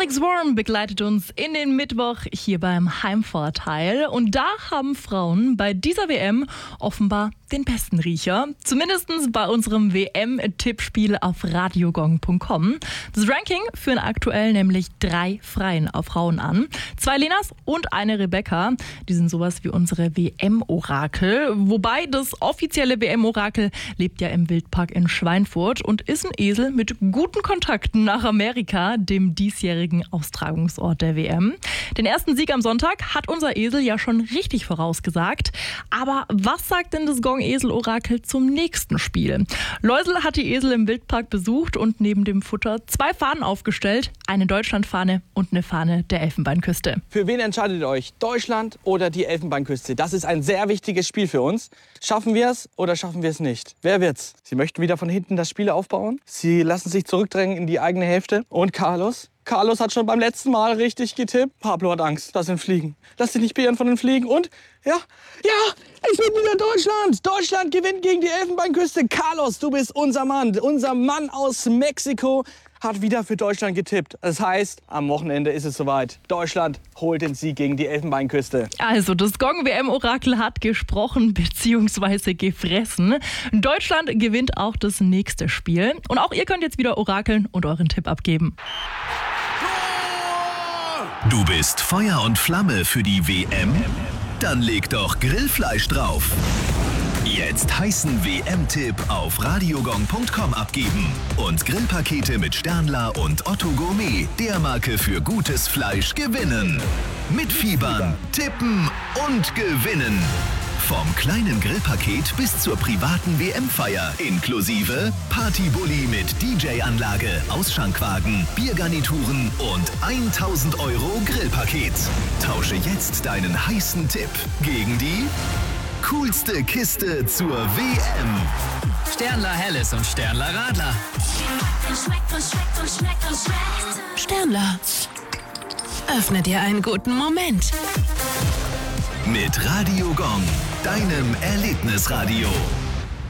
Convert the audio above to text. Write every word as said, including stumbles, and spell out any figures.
Alex Warren begleitet uns in den Mittwoch hier beim Heimvorteil. Und da haben Frauen bei dieser W M offenbar den besten Riecher. Zumindest bei unserem W M-Tippspiel auf radiogong punkt com. Das Ranking führen aktuell nämlich drei Freien auf Frauen an. Zwei Lenas und eine Rebecca. Die sind sowas wie unsere W M-Orakel. Wobei das offizielle W M-Orakel lebt ja im Wildpark in Schweinfurt und ist ein Esel mit guten Kontakten nach Amerika, dem diesjährigen Austragungsort der W M. Den ersten Sieg am Sonntag hat unser Esel ja schon richtig vorausgesagt. Aber was sagt denn das Gong-Esel-Orakel zum nächsten Spiel? Läusel hat die Esel im Wildpark besucht und neben dem Futter zwei Fahnen aufgestellt. Eine Deutschlandfahne und eine Fahne der Elfenbeinküste. Für wen entscheidet ihr euch? Deutschland oder die Elfenbeinküste? Das ist ein sehr wichtiges Spiel für uns. Schaffen wir es oder schaffen wir es nicht? Wer wird's? Sie möchten wieder von hinten das Spiel aufbauen. Sie lassen sich zurückdrängen in die eigene Hälfte. Und Carlos? Carlos hat schon beim letzten Mal richtig getippt. Pablo hat Angst, das sind Fliegen. Lass dich nicht beirren von den Fliegen. Und, ja, ja, es wird wieder Deutschland. Deutschland gewinnt gegen die Elfenbeinküste. Carlos, du bist unser Mann. Unser Mann aus Mexiko hat wieder für Deutschland getippt. Das heißt, am Wochenende ist es soweit. Deutschland holt den Sieg gegen die Elfenbeinküste. Also, das Gong-W M-Orakel hat gesprochen bzw. gefressen. Deutschland gewinnt auch das nächste Spiel. Und auch ihr könnt jetzt wieder orakeln und euren Tipp abgeben. Du bist Feuer und Flamme für die W M? Dann leg doch Grillfleisch drauf. Jetzt heißen W M-Tipp auf radiogong punkt com abgeben und Grillpakete mit Sternler und Otto Gourmet, der Marke für gutes Fleisch, gewinnen. Mitfiebern, tippen und gewinnen. Vom kleinen Grillpaket bis zur privaten W M-Feier inklusive Partybully mit D J-Anlage, Ausschankwagen, Biergarnituren und tausend Euro Grillpaket. Tausche jetzt deinen heißen Tipp gegen die coolste Kiste zur W M. Sternler Helles und Sternler Radler. Sternler. Öffne dir einen guten Moment. Mit Radio Gong, deinem Erlebnisradio.